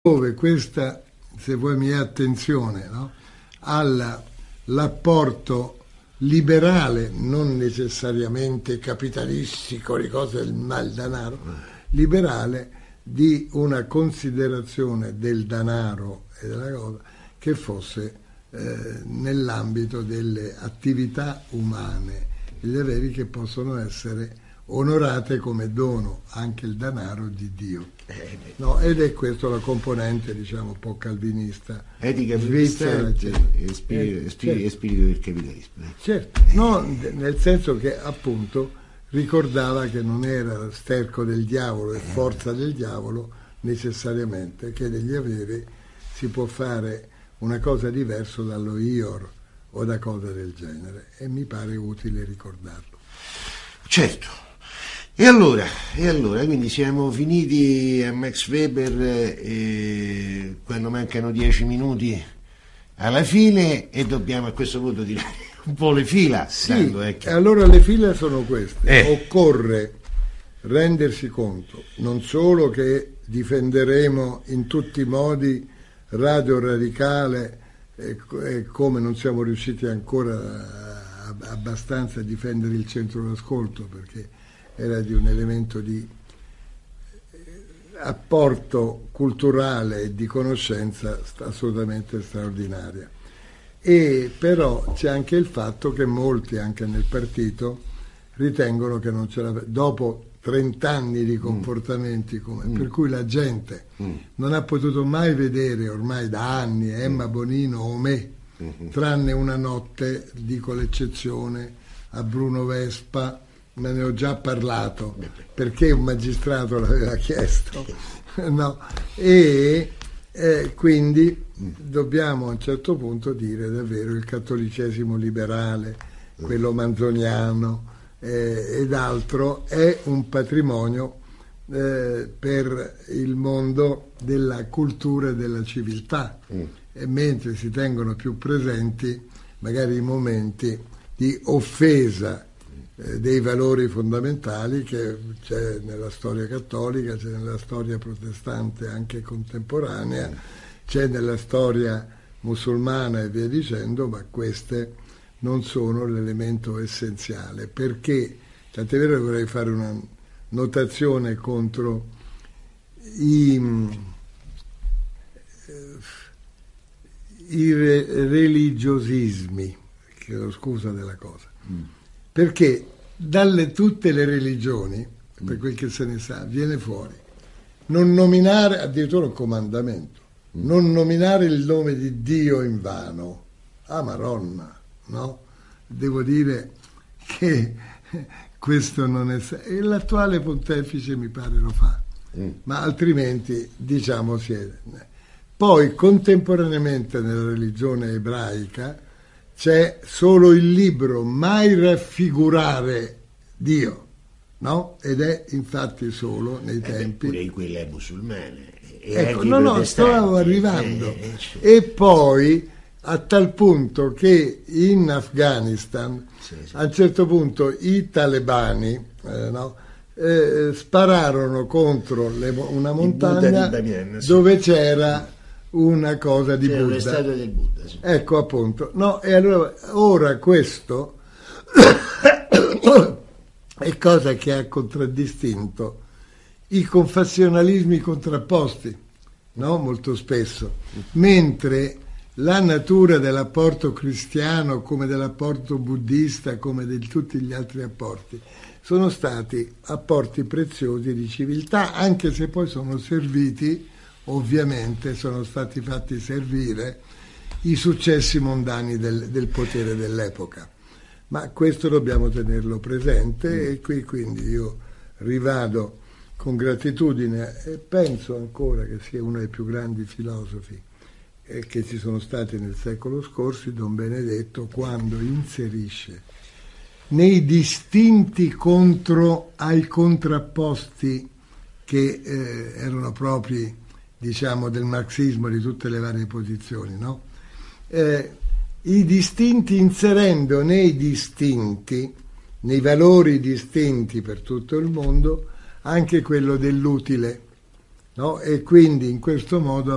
dove questa, se vuoi, mia attenzione, no? L'apporto liberale, non necessariamente capitalistico, di cose del mal denaro, liberale, di una considerazione del denaro e della cosa che fosse nell'ambito delle attività umane, gli averi che possono essere onorate come dono, anche il denaro di Dio. No, ed è questa la componente, diciamo, un po' calvinista, etica svizzera, e spirito del capitalismo. Certo, no, nel senso che appunto ricordava che non era sterco del diavolo e forza del diavolo necessariamente, che degli averi si può fare una cosa diversa dallo ior o da cose del genere, e mi pare utile ricordarlo. Certo. E allora, quindi siamo finiti a Max Weber quando mancano 10 minuti alla fine, e dobbiamo a questo punto tirare un po' le fila. Sì, allora le file sono queste. Occorre rendersi conto non solo che difenderemo in tutti i modi Radio Radicale, e come non siamo riusciti ancora abbastanza a difendere il centro d'ascolto, perché era di un elemento di apporto culturale e di conoscenza assolutamente straordinaria. E però c'è anche il fatto che molti, anche nel partito, ritengono che non ce la, dopo 30 anni di comportamenti per cui la gente non ha potuto mai vedere ormai da anni Emma Bonino o me, tranne una notte, dico l'eccezione, a Bruno Vespa. Me ne ho già parlato perché un magistrato l'aveva chiesto, no? E quindi dobbiamo a un certo punto dire davvero il cattolicesimo liberale, quello manzoniano ed altro, è un patrimonio per il mondo della cultura e della civiltà, e mentre si tengono più presenti magari i momenti di offesa dei valori fondamentali che c'è nella storia cattolica, c'è nella storia protestante anche contemporanea, c'è nella storia musulmana e via dicendo, ma queste non sono l'elemento essenziale, perché, tant'è vero che vorrei fare una notazione contro i religiosismi, chiedo scusa della cosa, perché dalle tutte le religioni, per quel che se ne sa, viene fuori non nominare, addirittura un comandamento, non nominare il nome di Dio in vano. Ah, Maronna, no? Devo dire che questo non è, e l'attuale pontefice mi pare lo fa, ma altrimenti diciamo si è. Poi contemporaneamente nella religione ebraica c'è solo il libro, mai raffigurare Dio, no? Ed è infatti solo nei tempi. Pure in quella musulmana. Ecco, no, stavo arrivando. E poi a tal punto che in Afghanistan, a un certo punto i talebani spararono contro una montagna dove c'era una cosa di Buddha. Le statue del Buddha, sì. Ecco, appunto. No, e allora ora questo è cosa che ha contraddistinto i confessionalismi contrapposti, no? Molto spesso, mentre la natura dell'apporto cristiano, come dell'apporto buddista, come di tutti gli altri apporti, sono stati apporti preziosi di civiltà, anche se poi sono serviti, ovviamente sono stati fatti servire i successi mondani del potere dell'epoca. Ma questo dobbiamo tenerlo presente, e qui quindi io rivado con gratitudine, e penso ancora che sia uno dei più grandi filosofi che ci sono stati nel secolo scorso, Don Benedetto, quando inserisce nei distinti contro ai contrapposti che erano propri, diciamo, del marxismo, di tutte le varie posizioni, no? I distinti, inserendo nei distinti, nei valori distinti per tutto il mondo, anche quello dell'utile, no? E quindi in questo modo